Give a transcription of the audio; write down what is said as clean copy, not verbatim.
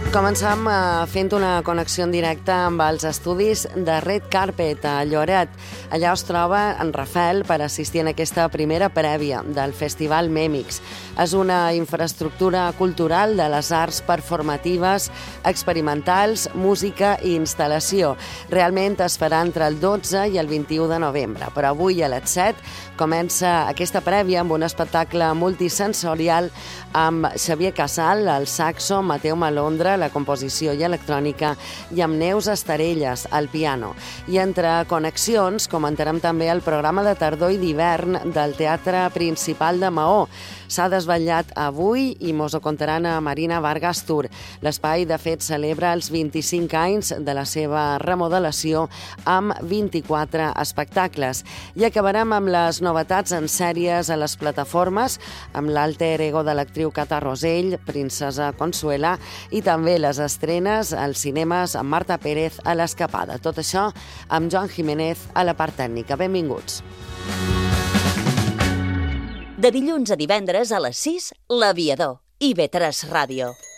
Començam fent una connexió en directe amb els estudis de Red Carpet a Lloret. Allà es troba en Rafel per assistir en aquesta primera prèvia del Festival Mèmix. És una infraestructura cultural de les arts performatives, experimentals, música i instal·lació. Realment es farà entre el 12 i el 21 de novembre, però avui a les 7 comença aquesta prèvia amb un espectacle multisensorial amb Xavier Casal, el saxo, Mateu Malondra, la composició i electrònica, i amb Neus Estarelles, al piano. I entre connexions comentarem també el programa de tardor i d'hivern del Teatre Principal de Maó. S'ha desvetllat avui i mos ho contaran a Marina Vargas Tur. L'espai, de fet, celebra els 25 anys de la seva remodelació amb 24 espectacles. I acabarem amb les novetats en sèries a les plataformes, amb l'alter ego de l'actriu Cata Rosell, Princesa Consuela, i també les estrenes als cinemes amb Marta Pérez a l'Escapada. Tot això amb Joan Jiménez a la part tècnica. Benvinguts. De dilluns a divendres a les 6, L'Aviador, IB3 Ràdio.